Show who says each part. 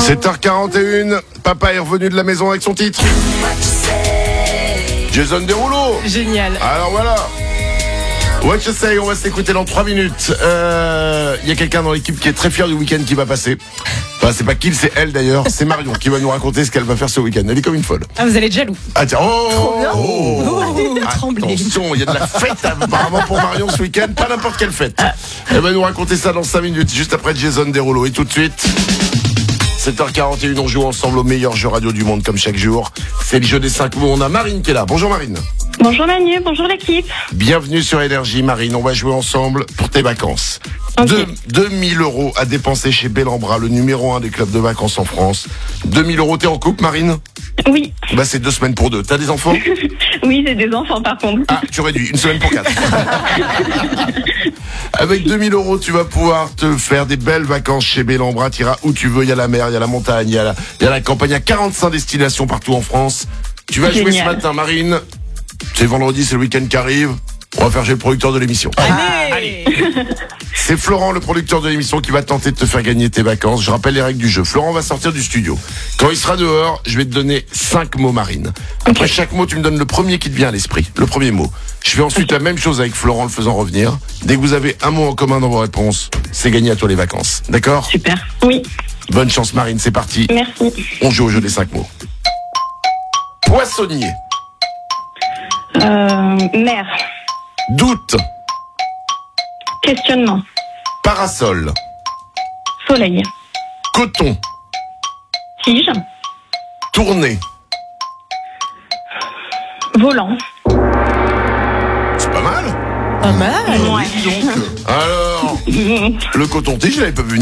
Speaker 1: 7h41, papa est revenu de la maison avec son titre. Jason Derulo.
Speaker 2: Génial.
Speaker 1: Alors voilà. What you say, on va s'écouter dans 3 minutes. Il y a quelqu'un dans l'équipe qui est très fier du week-end qui va passer. Enfin, c'est pas qu'il, c'est elle d'ailleurs. C'est Marion qui va nous raconter ce qu'elle va faire ce week-end. Elle est comme une folle.
Speaker 2: Ah, vous allez être jaloux.
Speaker 1: Ah tiens,
Speaker 2: Trembler.
Speaker 1: attention, il y a de la fête apparemment pour Marion ce week-end. Pas n'importe quelle fête. Elle va nous raconter ça dans 5 minutes, juste après Jason Derulo. Et tout de suite, 7h41, on joue ensemble au meilleur jeu radio du monde comme chaque jour. C'est le jeu des 5 mots. On a Marine qui est là. Bonjour Marine.
Speaker 3: Bonjour Manu, bonjour l'équipe.
Speaker 1: Bienvenue sur Énergie Marine, on va jouer ensemble pour tes vacances.
Speaker 3: Okay.
Speaker 1: 2000 € à dépenser chez Bellambra, le numéro 1 des clubs de vacances en France. 2000 €, t'es en couple Marine?
Speaker 3: Oui.
Speaker 1: Bah c'est 2 semaines pour 2. T'as des enfants?
Speaker 3: Oui, j'ai des enfants par contre.
Speaker 1: Ah, tu réduis, 1 semaine pour 4. Avec 2000 € tu vas pouvoir te faire des belles vacances chez Bellambra. T'iras où tu veux, il y a la mer, il y a la montagne, il y a la campagne, il y a 45 destinations partout en France. Tu vas jouer ce matin Marine. C'est vendredi, c'est le week-end qui arrive. On va faire jouer le producteur de l'émission.
Speaker 2: Allez.
Speaker 1: C'est Florent, le producteur de l'émission, qui va tenter de te faire gagner tes vacances. Je rappelle les règles du jeu. Florent va sortir du studio. Quand il sera dehors, je vais te donner 5 mots Marine. Après chaque mot, tu me donnes le premier qui te vient à l'esprit. Le premier mot. Je fais ensuite la même chose avec Florent, le faisant revenir. Dès que vous avez un mot en commun dans vos réponses, c'est gagné à toi les vacances. D'accord?
Speaker 3: Super. Oui.
Speaker 1: Bonne chance Marine, c'est parti.
Speaker 3: Merci.
Speaker 1: On joue au jeu des 5 mots. Poissonnier.
Speaker 3: Mer.
Speaker 1: Doute.
Speaker 3: Questionnement.
Speaker 1: Parasol.
Speaker 3: Soleil.
Speaker 1: Coton.
Speaker 3: Tige.
Speaker 1: Tournée.
Speaker 3: Volant.
Speaker 1: C'est pas mal.
Speaker 2: Pas mal.
Speaker 3: Ouais.
Speaker 1: Alors, le coton-tige, je l'avais pas vu.